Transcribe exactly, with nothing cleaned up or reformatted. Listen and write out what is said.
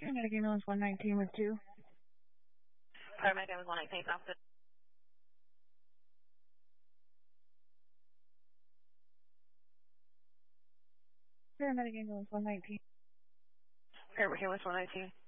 Paramedic ambulance one nineteen with two. Paramedic ambulance one nineteen, officer. Paramedic ambulance one nineteen. Paramedic ambulance one nineteen.